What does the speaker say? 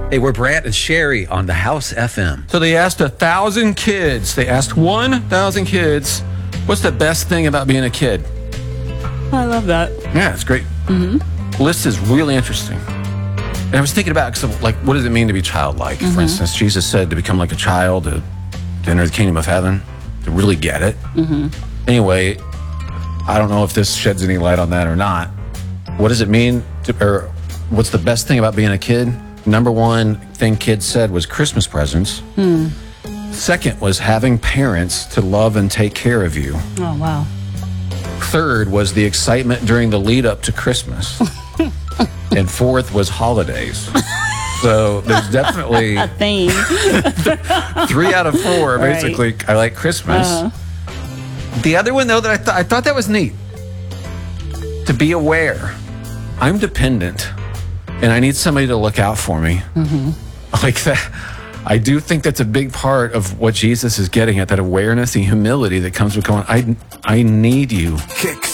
Hey, we're Brant and Sherry on the House FM. So they asked 1,000 kids. They asked 1,000 kids, what's the best thing about being a kid? I love that. Yeah, it's great. List is really interesting. And I was thinking about, like, what does it mean to be childlike? For instance, Jesus said to become like a child, to enter the kingdom of heaven, to really get it. Anyway, I don't know if this sheds any light on that or not. What does it mean, or what's the best thing about being a kid? Number one thing kids said was Christmas presents. Second was having parents to love and take care of you. Oh, wow. Third was the excitement during the lead up to Christmas. And fourth was holidays. So there's definitely A theme. 3 out of 4, basically. I like Christmas. The other one, though, that I thought that was neat. To be aware. I'm dependent. And I need somebody to look out for me. Like that. I do think that's a big part of what Jesus is getting at, that awareness, the humility that comes with going, I need you. Kicks.